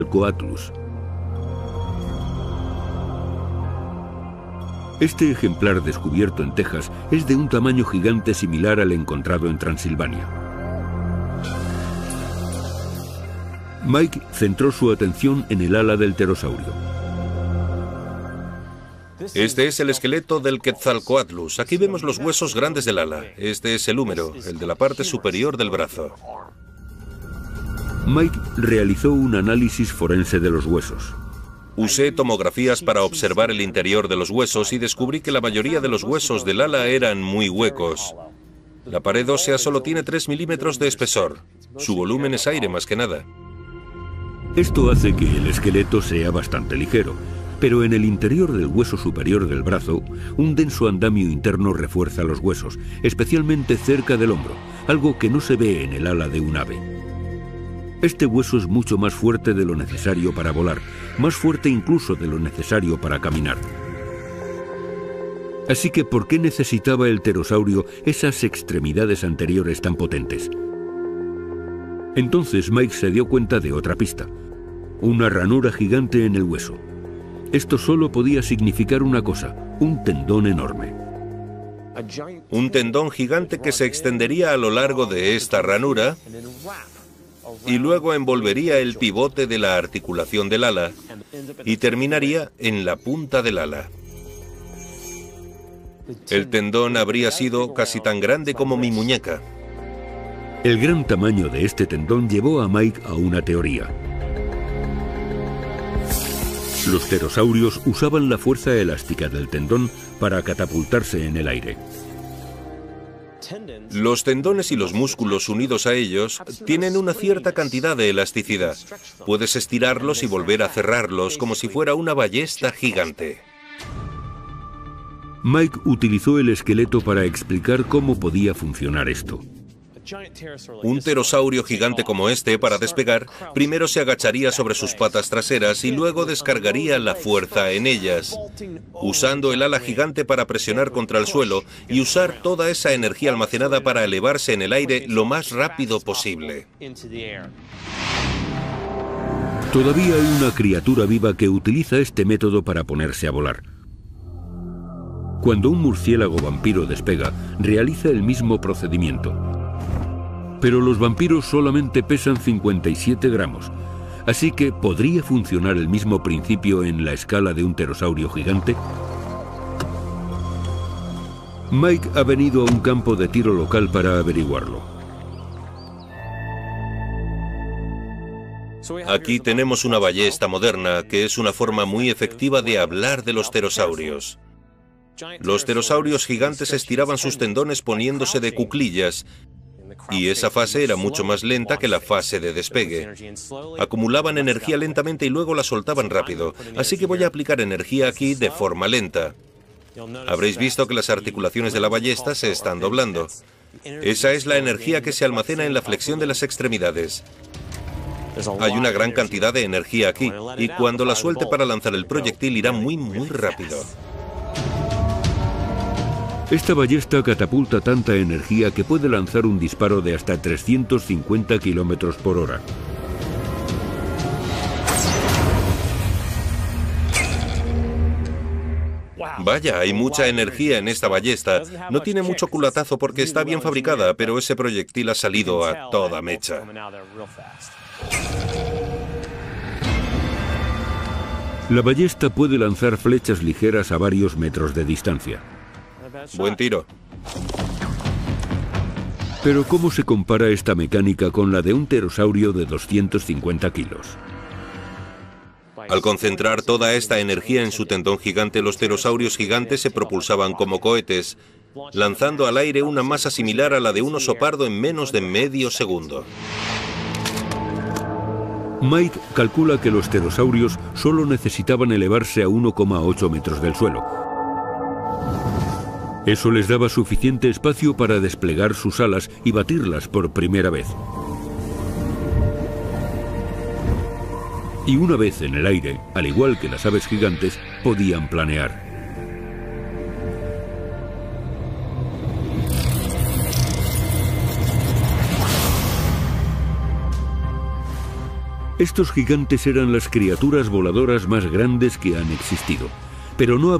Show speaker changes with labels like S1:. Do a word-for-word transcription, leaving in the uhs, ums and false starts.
S1: Quetzalcoatlus. Este ejemplar descubierto en Texas es de un tamaño gigante similar al encontrado en Transilvania. Mike centró su atención en el ala del pterosaurio.
S2: Este es el esqueleto del Quetzalcoatlus. Aquí vemos los huesos grandes del ala. Este es el húmero, el de la parte superior del brazo.
S1: Mike realizó un análisis forense de los huesos.
S2: Usé tomografías para observar el interior de los huesos y descubrí que la mayoría de los huesos del ala eran muy huecos. La pared ósea solo tiene tres milímetros de espesor. Su volumen es aire más que nada.
S1: Esto hace que el esqueleto sea bastante ligero, pero en el interior del hueso superior del brazo, un denso andamio interno refuerza los huesos, especialmente cerca del hombro, algo que no se ve en el ala de un ave. Este hueso es mucho más fuerte de lo necesario para volar, más fuerte incluso de lo necesario para caminar. Así que, ¿por qué necesitaba el pterosaurio esas extremidades anteriores tan potentes? Entonces Mike se dio cuenta de otra pista: una ranura gigante en el hueso. Esto solo podía significar una cosa: un tendón enorme.
S2: Un tendón gigante que se extendería a lo largo de esta ranura y luego envolvería el pivote de la articulación del ala y terminaría en la punta del ala. El tendón habría sido casi tan grande como mi muñeca.
S1: El gran tamaño de este tendón llevó a Mike a una teoría. Los pterosaurios usaban la fuerza elástica del tendón para catapultarse en el aire.
S2: Los tendones y los músculos unidos a ellos tienen una cierta cantidad de elasticidad. Puedes estirarlos y volver a cerrarlos como si fuera una ballesta gigante.
S1: Mike utilizó el esqueleto para explicar cómo podía funcionar esto.
S2: Un pterosaurio gigante como este, para despegar, primero se agacharía sobre sus patas traseras y luego descargaría la fuerza en ellas, usando el ala gigante para presionar contra el suelo y usar toda esa energía almacenada para elevarse en el aire lo más rápido posible.
S1: Todavía hay una criatura viva que utiliza este método para ponerse a volar. Cuando un murciélago vampiro despega, realiza el mismo procedimiento. Pero los vampiros solamente pesan cincuenta y siete gramos, así que ¿podría funcionar el mismo principio en la escala de un pterosaurio gigante? Mike ha venido a un campo de tiro local para averiguarlo.
S2: Aquí tenemos una ballesta moderna, que es una forma muy efectiva de hablar de los pterosaurios. Los pterosaurios gigantes estiraban sus tendones poniéndose de cuclillas, y esa fase era mucho más lenta que la fase de despegue. Acumulaban energía lentamente y luego la soltaban rápido, así que voy a aplicar energía aquí de forma lenta. Habréis visto que las articulaciones de la ballesta se están doblando. Esa es la energía que se almacena en la flexión de las extremidades. Hay una gran cantidad de energía aquí, y cuando la suelte para lanzar el proyectil irá muy, muy rápido.
S1: Esta ballesta catapulta tanta energía que puede lanzar un disparo de hasta trescientos cincuenta kilómetros por hora.
S2: Vaya, hay mucha energía en esta ballesta. No tiene mucho culatazo porque está bien fabricada, pero ese proyectil ha salido a toda mecha.
S1: La ballesta puede lanzar flechas ligeras a varios metros de distancia.
S2: Buen tiro.
S1: Pero ¿cómo se compara esta mecánica con la de un pterosaurio de doscientos cincuenta kilos?
S2: Al concentrar toda esta energía en su tendón gigante, los pterosaurios gigantes se propulsaban como cohetes, lanzando al aire una masa similar a la de un oso pardo en menos de medio segundo.
S1: Mike calcula que los pterosaurios solo necesitaban elevarse a uno coma ocho metros del suelo. Eso les daba suficiente espacio para desplegar sus alas y batirlas por primera vez. Y una vez en el aire, al igual que las aves gigantes, podían planear. Estos gigantes eran las criaturas voladoras más grandes que han existido, pero no